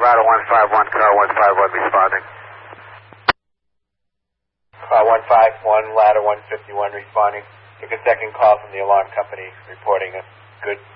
Ladder 151, car 151 responding. Car 151, ladder 151 responding. Took a second call from the alarm company reporting a good